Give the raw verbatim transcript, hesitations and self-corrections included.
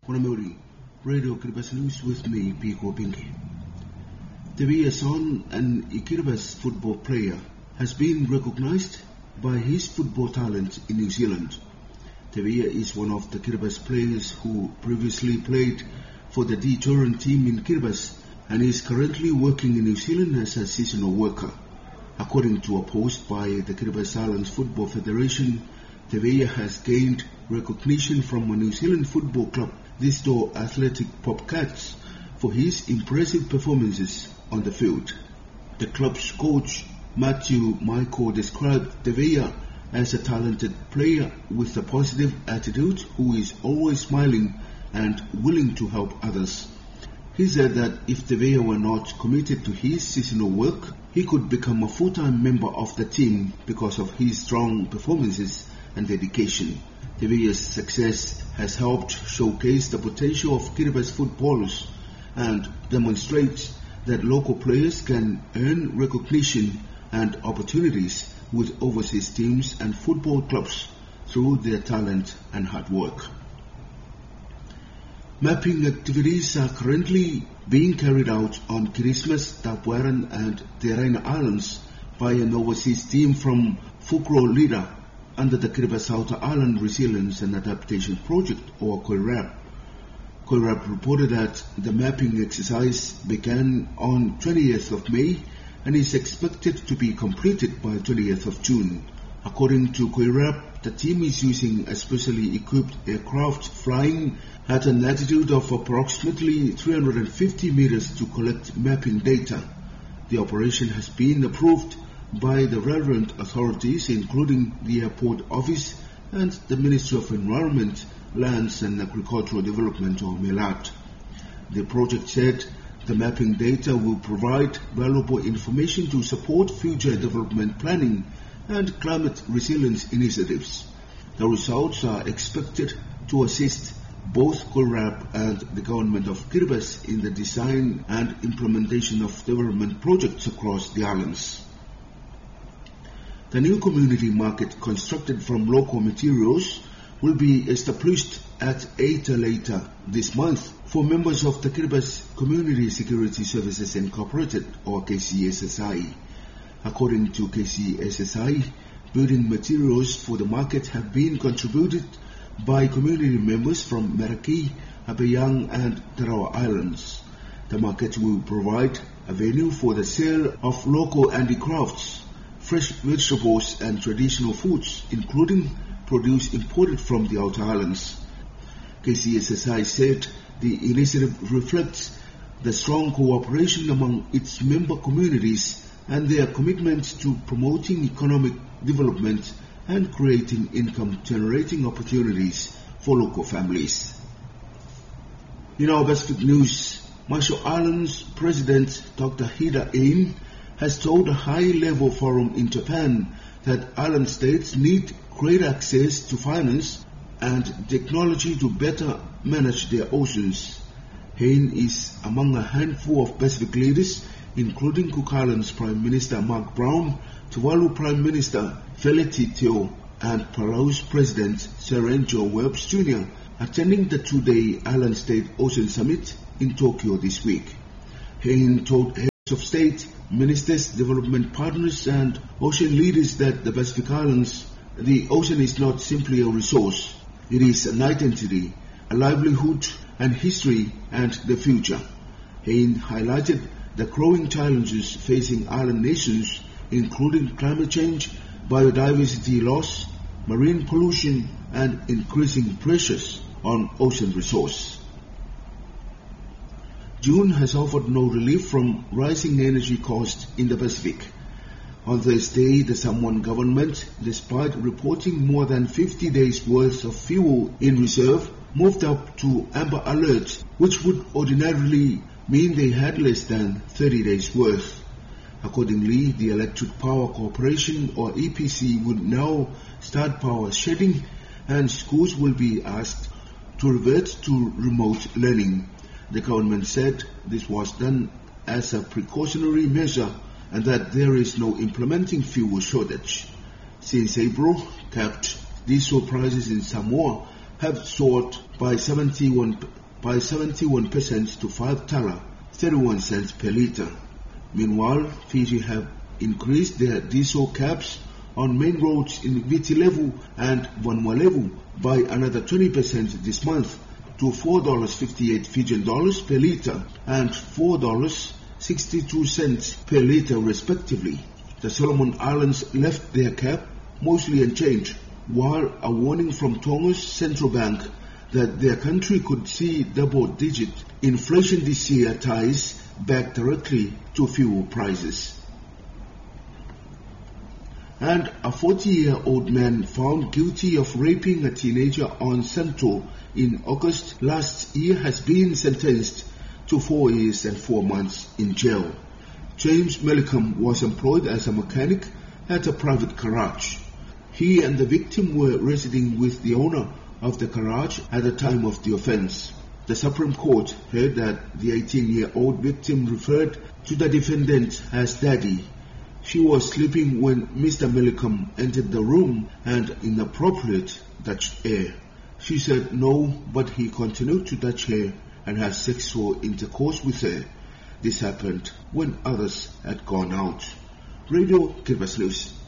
Konamuri, Radio Kiribati News with me, Piko Pinky. Tevea Son, an Kiribati football player, has been recognized by his football talent in New Zealand. Tevea is one of the Kiribati players who previously played for the D-Torrent team in Kiribati and is currently working in New Zealand as a seasonal worker. According to a post by the Kiribati Islands Football Federation, Tevea has gained recognition from a New Zealand football club, Disto Athletic Popcats, for his impressive performances on the field. The club's coach, Matthew Michael, described Tevea as a talented player with a positive attitude who is always smiling and willing to help others. He said that if Tevea were not committed to his seasonal work, he could become a full-time member of the team because of his strong performances and dedication. Tevea's success has helped showcase the potential of Kiribati footballers and demonstrates that local players can earn recognition and opportunities with overseas teams and football clubs through their talent and hard work. Mapping activities are currently being carried out on Christmas, Tapuaran and Te Raina Islands by an overseas team from Fukro Lida under the Kiribati Outer Island Resilience and Adaptation Project, or KOIRAP. KOIRAP reported that the mapping exercise began on twentieth of May and is expected to be completed by twentieth of June. According to KOIRAP, the team is using a specially equipped aircraft flying at an altitude of approximately three hundred fifty meters to collect mapping data. The operation has been approved by the relevant authorities, including the Airport Office and the Ministry of Environment, Lands and Agricultural Development, or MELAT. The project said the mapping data will provide valuable information to support future development planning and climate resilience initiatives. The results are expected to assist both KOIRAP and the Government of Kiribati in the design and implementation of development projects across the islands. The new community market, constructed from local materials, will be established at Eita later this month for members of the Kiribati Community Security Services Incorporated, or K C S S I. According to K C S S I, building materials for the market have been contributed by community members from Meraki, Abeyang and Tarawa Islands. The market will provide a venue for the sale of local handicrafts, fresh vegetables and traditional foods, including produce imported from the outer islands. K C S S I said the initiative reflects the strong cooperation among its member communities and their commitment to promoting economic development and creating income-generating opportunities for local families. In our Pacific news, Marshall Islands President Doctor Hida Ain has told a high-level forum in Japan that island states need greater access to finance and technology to better manage their oceans. Hain is among a handful of Pacific leaders, including Cook Islands Prime Minister Mark Brown, Tuvalu Prime Minister Feleti Teo, and Palau's President Serenjo Webbs Junior, attending the two-day Island State Ocean Summit in Tokyo this week. Hain told heads of state, ministers, development partners, and ocean leaders that the Pacific Islands, the ocean is not simply a resource. It is an identity, a livelihood, and history, and the future. Hain highlighted the growing challenges facing island nations, including climate change, biodiversity loss, marine pollution, and increasing pressures on ocean resources. June has offered no relief from rising energy costs in the Pacific. On Thursday, the Samoan government, despite reporting more than fifty days worth of fuel in reserve, moved up to amber alert, which would ordinarily mean they had less than thirty days worth. Accordingly, the Electric Power Corporation, or E P C, would now start power shedding, and schools will be asked to revert to remote learning. The government said this was done as a precautionary measure and that there is no implementing fuel shortage. Since April, capped diesel prices in Samoa have soared by seventy-one by seventy-one percent to five thala, thirty-one cents per litre. Meanwhile, Fiji have increased their diesel caps on main roads in Viti Levu and Vanua Levu by another twenty percent this month to four dollars and fifty-eight Fijian dollars per litre and four dollars and sixty-two cents per litre respectively. The Solomon Islands left their cap mostly unchanged, while a warning from Tonga's central bank that their country could see double-digit inflation this year ties back directly to fuel prices. And a forty-year-old man found guilty of raping a teenager on Santo in August last year has been sentenced to four years and four months in jail. James Malcolm was employed as a mechanic at a private garage. He and the victim were residing with the owner of the garage at the time of the offense. The Supreme Court heard that the eighteen-year-old victim referred to the defendant as Daddy. She was sleeping when Mister Malcolm entered the room and inappropriate touched her. She said no, but he continued to touch her and had sexual intercourse with her. This happened when others had gone out. Radio Kiribati News.